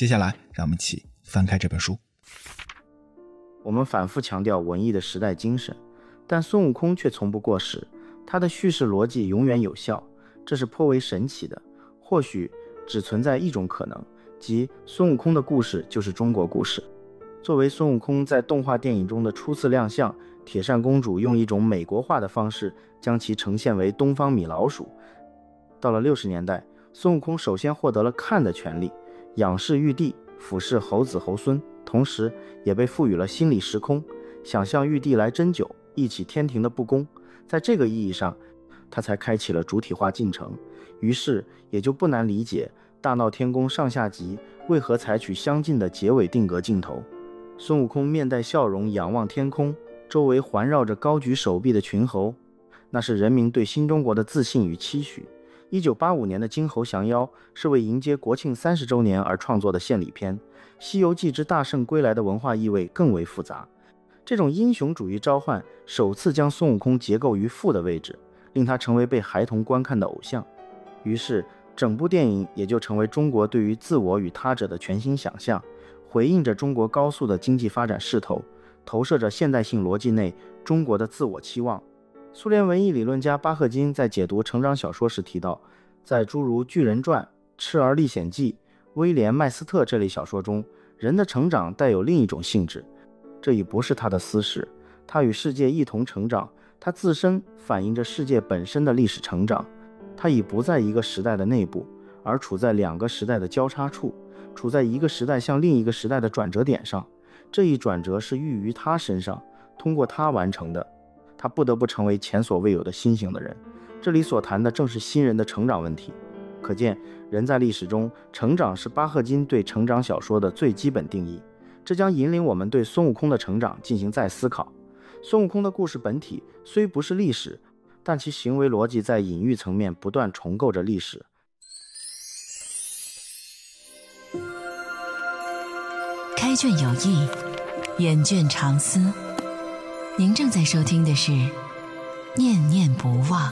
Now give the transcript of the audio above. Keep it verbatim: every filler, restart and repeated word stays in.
接下来让我们一起翻开这本书。 我们反复强调文艺的时代精神，但孙悟空却从不过时，他的叙事逻辑永远有效，这是颇为神奇的。或许只存在一种可能，即孙悟空的故事就是中国故事。作为孙悟空在动画电影中的初次亮相，铁扇公主用一种美国化的方式将其呈现为东方米老鼠。到了六十年代，孙悟空首先获得了看的权利，仰视玉帝，俯视猴子猴孙，同时也被赋予了心理时空，想向玉帝来针灸，忆起天庭的不公。在这个意义上，他才开启了主体化进程，于是也就不难理解大闹天宫上下集为何采取相近的结尾定格镜头。孙悟空面带笑容仰望天空，周围环绕着高举手臂的群猴，那是人民对新中国的自信与期许。一九八五年的金猴降妖是为迎接国庆三十周年而创作的献礼片，西游记之大圣归来的文化意味更为复杂。这种英雄主义召唤首次将孙悟空结构于父的位置，令他成为被孩童观看的偶像。于是整部电影也就成为中国对于自我与他者的全新想象，回应着中国高速的经济发展势头，投射着现代性逻辑内中国的自我期望。苏联文艺理论家巴赫金在解读成长小说时提到，在诸如《巨人传》《赤儿历险记》《威廉·麦斯特》这类小说中，人的成长带有另一种性质。这已不是他的私事，他与世界一同成长，他自身反映着世界本身的历史成长。他已不在一个时代的内部，而处在两个时代的交叉处，处在一个时代向另一个时代的转折点上。这一转折是寓于他身上，通过他完成的。他不得不成为前所未有的新型的人。这里所谈的正是新人的成长问题。可见，人在历史中成长是巴赫金对成长小说的最基本定义。这将引领我们对孙悟空的成长进行再思考。孙悟空的故事本体虽不是历史，但其行为逻辑在隐喻层面不断重构着历史。 开卷有益，眼卷长思。您正在收听的是《念念不忘》。